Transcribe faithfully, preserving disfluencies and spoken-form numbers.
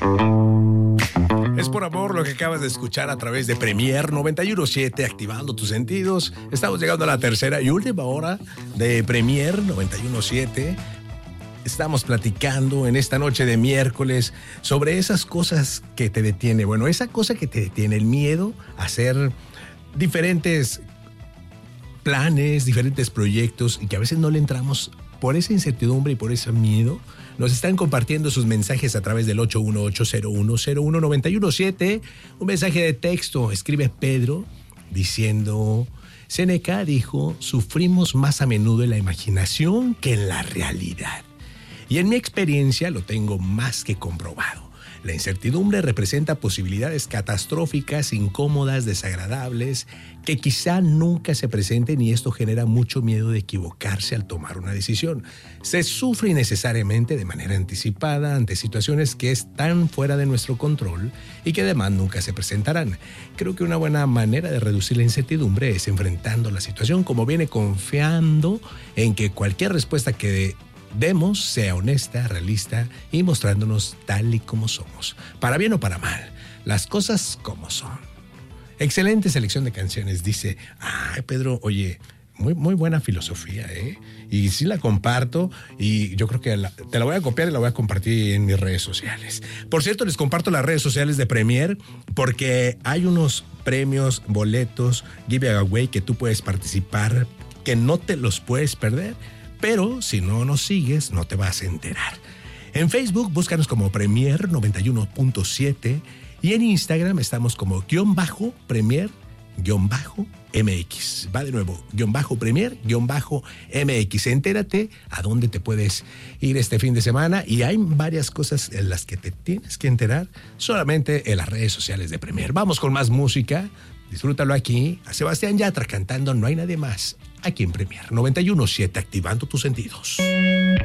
Es por amor lo que acabas de escuchar a través de Premier noventa y uno punto siete, activando tus sentidos. Estamos llegando a la tercera y última hora de Premier noventa y uno punto siete. Estamos platicando en esta noche de miércoles sobre esas cosas que te detiene. Bueno, esa cosa que te detiene, el miedo a hacer diferentes planes, diferentes proyectos y que a veces no le entramos por esa incertidumbre y por ese miedo. Nos están compartiendo sus mensajes a través del ocho uno ocho cero uno cero uno nueve uno siete. Un mensaje de texto. Escribe Pedro diciendo: Séneca dijo, sufrimos más a menudo en la imaginación que en la realidad. Y en mi experiencia lo tengo más que comprobado. La incertidumbre representa posibilidades catastróficas, incómodas, desagradables, que quizá nunca se presenten, y esto genera mucho miedo de equivocarse al tomar una decisión. Se sufre innecesariamente de manera anticipada ante situaciones que están fuera de nuestro control y que además nunca se presentarán. Creo que una buena manera de reducir la incertidumbre es enfrentando la situación como viene, confiando en que cualquier respuesta que de demos sea honesta, realista y mostrándonos tal y como somos. Para bien o para mal, las cosas como son. Excelente selección de canciones, dice. Ay, Pedro, oye, muy, muy buena filosofía, ¿eh? Y sí la comparto, y yo creo que la, te la voy a copiar y la voy a compartir en mis redes sociales. Por cierto, les comparto las redes sociales de Premier porque hay unos premios, boletos, giveaway que tú puedes participar, que no te los puedes perder. Pero si no nos sigues, no te vas a enterar. En Facebook, búscanos como Premier noventa y uno punto siete y en Instagram estamos como guión bajo Premier guión bajo M X. Va de nuevo, guión bajo Premier guión bajo M X. Entérate a dónde te puedes ir este fin de semana, y hay varias cosas en las que te tienes que enterar solamente en las redes sociales de Premier. Vamos con más música. Disfrútalo aquí. A Sebastián Yatra cantando No hay nadie más, aquí en Premier noventa y uno punto siete, activando tus sentidos.